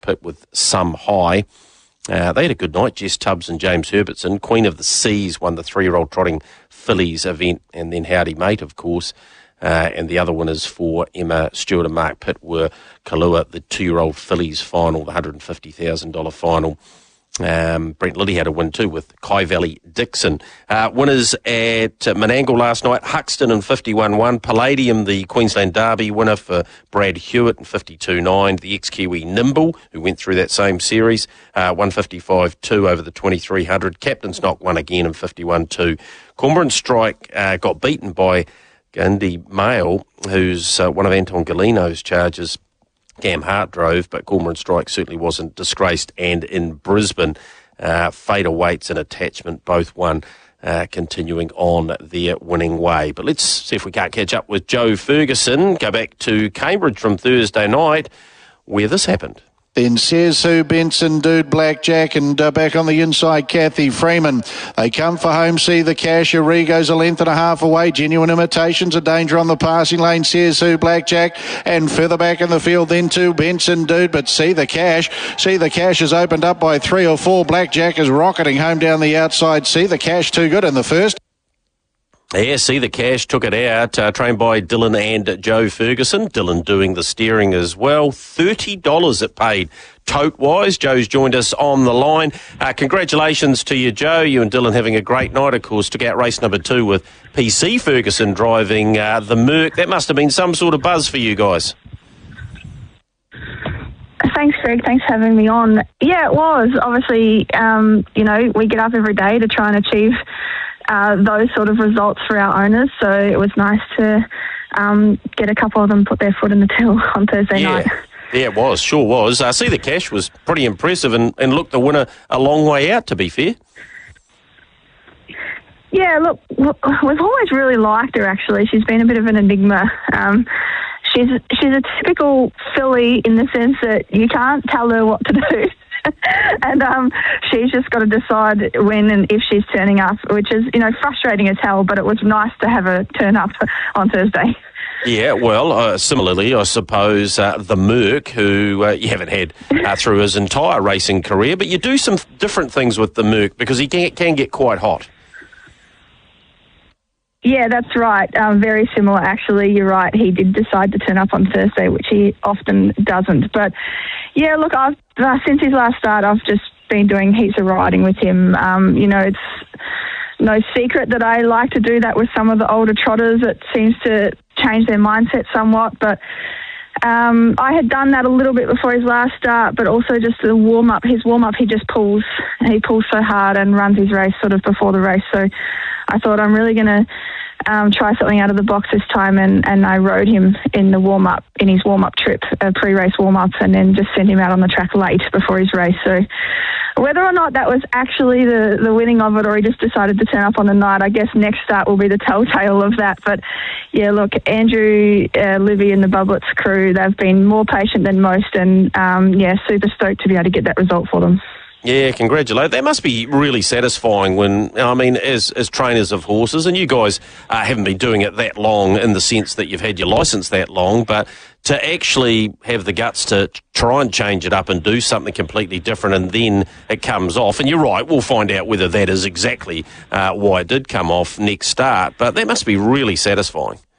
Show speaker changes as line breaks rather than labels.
pit with Some High. They had a good night. Jess Tubbs and James Herbertson. Queen of the Seas won the 3-year-old trotting fillies event, and then Howdy Mate, of course. And the other winners for Emma Stewart and Mark Pitt were Kahlua, the 2-year-old fillies final, the $150,000 final. Brent Liddy had a win too with Kai Valley Dixon. Winners at Menangle last night, Huxton in 51-1, Palladium, the Queensland Derby winner for Brad Hewitt in 52-9, the ex-Kiwi Nimble, who went through that same series, 155-2 over the 2300, Captain's Knock won again in 51-2. Cormorant Strike got beaten by Gandhi Mail, who's one of Anton Galino's charges. Cam Hart drove, but Cormorant Strike certainly wasn't disgraced. And in Brisbane, Fader Waits and Attachment both won, continuing on their winning way. But let's see if we can't catch up with Joe Ferguson. Go back to Cambridge from Thursday night, where this happened.
Then Says Who, Benson, Dude, Blackjack, and back on the inside, Kathy Freeman. They come for home, See the Cash. Arrigo's a length and a half away. Genuine Imitations, a danger on the passing lane. Says Who, Blackjack, and further back in the field, then to Benson, Dude, but See the Cash. See the Cash is opened up by 3 or 4. Blackjack is rocketing home down the outside. See the Cash too good in the first.
Yeah, See the Cash took it out, trained by Dylan and Joe Ferguson. Dylan doing the steering as well. $30 it paid tote-wise. Joe's joined us on the line. Congratulations to you, Joe. You and Dylan having a great night, of course. Took out race number 2 with PC Ferguson driving the Merc. That must have been some sort of buzz for you guys.
Thanks, Greg. Thanks for having me on. Yeah, it was. Obviously, we get up every day to try and achieve those sort of results for our owners, so it was nice to get a couple of them put their foot in the till on Thursday night.
Yeah, it was, sure was. See the Cash was pretty impressive and looked the winner a long way out, to be fair.
Yeah, look, we've always really liked her, actually. She's been a bit of an enigma. She's a typical filly in the sense that you can't tell her what to do. And she's just got to decide when and if she's turning up, which is, frustrating as hell, but it was nice to have her turn up on Thursday.
Yeah, well, similarly, I suppose, the Merc, who you haven't had through his entire racing career, but you do some different things with the Merc because he can get quite hot.
Yeah, that's right. Very similar, actually. You're right. He did decide to turn up on Thursday, which he often doesn't. But, yeah, look, since his last start, I've just been doing heaps of riding with him. It's no secret that I like to do that with some of the older trotters. It seems to change their mindset somewhat. But I had done that a little bit before his last start, but also just the warm-up. His warm-up, he just pulls. He pulls so hard and runs his race sort of before the race. So I thought I'm really going to try something out of the box this time, and I rode him in the warm-up, in his warm-up trip, pre-race warm-up, and then just sent him out on the track late before his race. So whether or not that was actually the winning of it or he just decided to turn up on the night, I guess next start will be the telltale of that. But, yeah, look, Andrew, Livy and the Bublets crew, they've been more patient than most and, super stoked to be able to get that result for them.
Yeah, congratulate. That must be really satisfying when, as trainers of horses, and you guys haven't been doing it that long in the sense that you've had your licence that long, but to actually have the guts to try and change it up and do something completely different and then it comes off. And you're right, we'll find out whether that is exactly why it did come off next start, but that must be really satisfying.